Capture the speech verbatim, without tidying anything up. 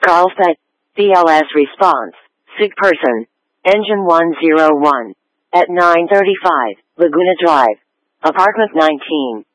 Carlsbad, B L S response, sick person, engine one zero one, at nine thirty-five, Laguna Drive, apartment nineteen.